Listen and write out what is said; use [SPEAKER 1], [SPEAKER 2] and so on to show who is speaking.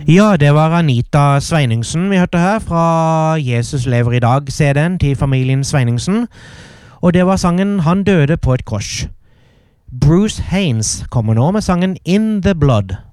[SPEAKER 1] Ja, det var Anita Sveiningsen vi hørte her fra Jesus lever i dag, CD-en til familien Sveiningsen. Og det var sangen Han døde på et kors. Bruce Haynes kommer nå med sangen In the Blood.